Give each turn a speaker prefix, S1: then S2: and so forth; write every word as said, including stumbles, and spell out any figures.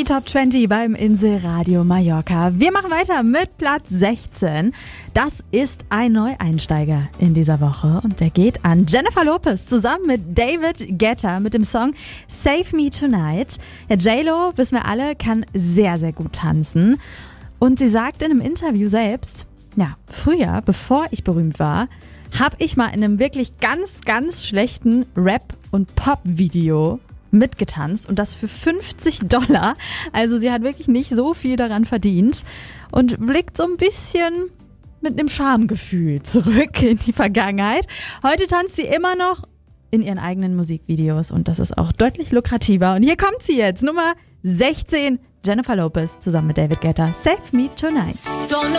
S1: Top zwanzig beim Inselradio Mallorca. Wir machen weiter mit Platz sechzehn. Das ist ein Neueinsteiger in dieser Woche und der geht an Jennifer Lopez zusammen mit David Guetta mit dem Song Save Me Tonight. Ja, J-Lo, wissen wir alle, kann sehr, sehr gut tanzen. Und sie sagt in einem Interview selbst, ja, früher, bevor ich berühmt war, habe ich mal in einem wirklich ganz, ganz schlechten Rap- und Pop-Video mitgetanzt und das für fünfzig Dollar. Also sie hat wirklich nicht so viel daran verdient und blickt so ein bisschen mit einem Schamgefühl zurück in die Vergangenheit. Heute tanzt sie immer noch in ihren eigenen Musikvideos und das ist auch deutlich lukrativer. Und hier kommt sie jetzt, Nummer sechzehn, Jennifer Lopez zusammen mit David Guetta, Save Me Tonight.